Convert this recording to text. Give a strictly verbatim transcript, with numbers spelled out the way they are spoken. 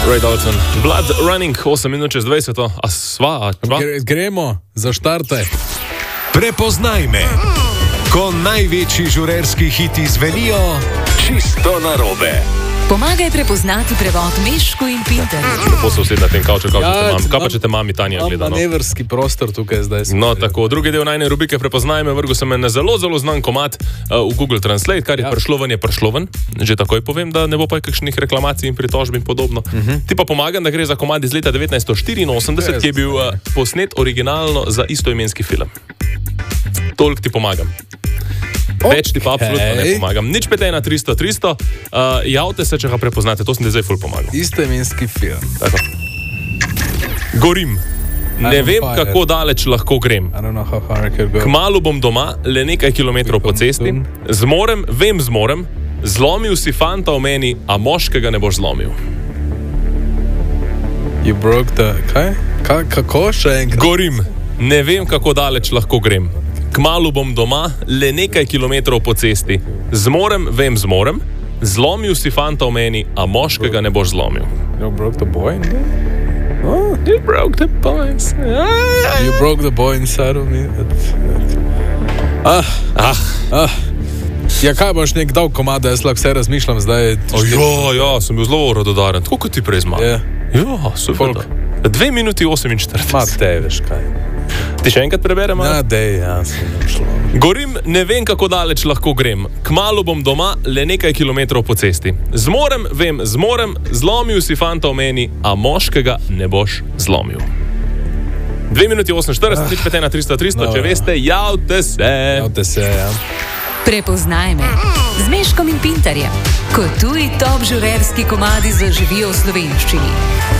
Ray Dalton, Blood Running, osem minut čez dvajset, a sva, a dva? Gremo, zaštartaj. Prepoznaj me, ko največji žurerski hiti zvenijo čisto narobe. Pomagaj prepoznati prevod Mešku in Pinterju. Lepo se usedi na tem kavču, kavču Ja, te mami. Kaj pa imam- če te mami Tanja gleda? No? Manevrski prostor tukaj zdaj. sem No, videl. tako, drugi del najne rubrike Prepoznaj me, vrgu sem na zelo, zelo znan komad uh, v Google Translate, kar je Ja. prišlo ven, je prišlo ven. Že takoj povem, da ne bo pa kakšnih reklamacij in pritožb in podobno. Uh -huh. Ti pa pomagam, da gre za komad iz leta devetnajststo štiriinosemdeset, ki je bil uh, posnet originalno za istoimenski film. Toliko ti pomagam. Več ti pa absolutno ne Okej. pomagam. Nič pet ena tristo tristo, uh, javte se, če ga prepoznate, to sem ti zdaj ful pomagal. Istoimenski film. Tako. Gorim. Ne I'm on vem, fire. kako daleč lahko grem. I don't know how far I can go. Kmalu bom doma, le nekaj kilometrov po cesti, zmorem, vem zmorem, zlomil si fanta v meni, a moškega ne boš zlomil. You broke the... Kaj? Ka, kako še enkrat? Gorim, ne vem, kako daleč lahko grem. Kmalu bom doma, le nekaj kilometrov po cesti, zmorem, vem zmorem, zlomil si fanta v meni, a moškega ne boš zlomil. You broke the boy? Oh, You broke the bones. you broke the boy inside of me. That's, that's... Ah, Ah, ah. Ja, kaj boš nek dal komada, jaz lahko vse razmišljam zdaj. oh, ja, ja, sem bil zelo rododaren, tako kot ti prej zmagal. Ja. Ja, super. Koliko? Dve minuti oseminštirideset. Ma te, veš kaj. Ti še enkrat preberem? ali? Ja, dej, ja, se ne šlo. Gorim, ne vem, kako daleč lahko grem. Kmalu bom doma, le nekaj kilometrov po cesti. Zmorem, vem, zmorem, zlomil si fanta v meni, a moškega ne boš zlomil. dve minuti oseminštirideset, nič pet ena tristo tristo, No, če ja. veste, javte se. Javte se, ja. Prepoznaj me z Meškom in Pinterjem. Ko tuji top žurerski komadi zaživijo v slovenščini.